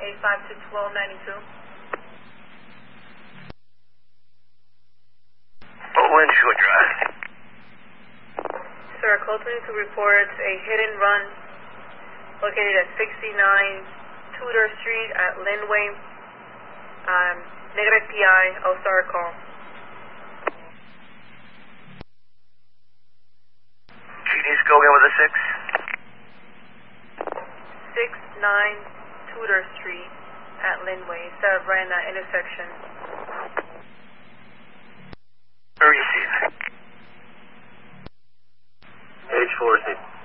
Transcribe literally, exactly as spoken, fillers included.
eight five two, one two nine two. Windshield Drive. Sir, call twenty-two reports a hit and run located at sixty-nine Tudor Street at Linway. Um, negative P I, I'll start a call. She needs to go again with a six. six nine Tudor Street at Linway. It's uh, right in that intersection. Receive. H four six.